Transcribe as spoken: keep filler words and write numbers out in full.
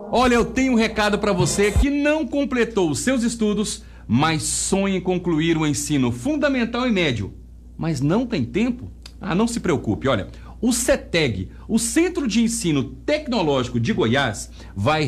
Olha, eu tenho um recado para você que não completou os seus estudos, mas sonha em concluir o ensino fundamental e médio, mas não tem tempo? Ah, não se preocupe, olha, o CETEG, o Centro de Ensino Tecnológico de Goiás, vai